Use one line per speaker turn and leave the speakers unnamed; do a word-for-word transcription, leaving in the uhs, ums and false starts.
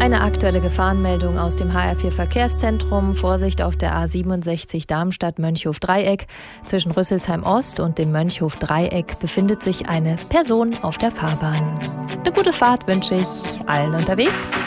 Eine aktuelle Gefahrenmeldung aus dem H R vier Verkehrszentrum. Vorsicht auf der A siebenundsechzig Darmstadt-Mönchhof-Dreieck. Zwischen Rüsselsheim Ost und dem Mönchhof-Dreieck befindet sich eine Person auf der Fahrbahn. Eine gute Fahrt wünsche ich allen unterwegs.